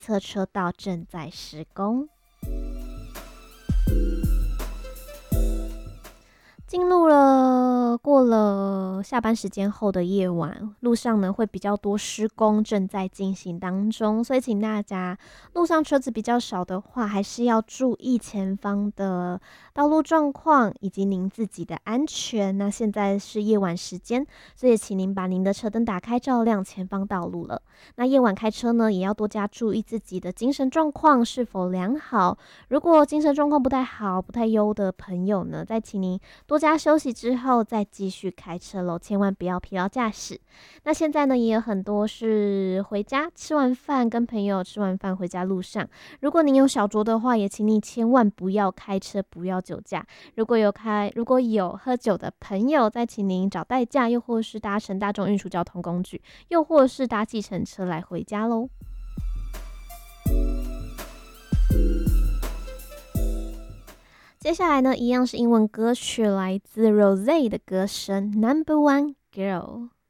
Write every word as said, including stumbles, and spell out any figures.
侧车道正在施工。进入了过了下班时间后的夜晚，路上呢会比较多施工正在进行当中，所以请大家路上车子比较少的话，还是要注意前方的道路状况以及您自己的安全。那现在是夜晚时间，所以请您把您的车灯打开，照亮前方道路了。那夜晚开车呢，也要多加注意自己的精神状况是否良好。如果精神状况不太好、不太优的朋友呢，再请您多加休息之后再继续开车喽，千万不要疲劳驾驶。那现在呢，也有很多是回家吃完饭，跟朋友吃完饭回家路上，如果您有小酌的话，也请你千万不要开车，不要酒驾。如果有开如果有喝酒的朋友，再请您找代驾，又或是搭乘大众运输交通工具，又或是搭计程车来回家喽。接下来呢，一样是英文歌曲，来自 Rosé 的歌声《Number One Girl》。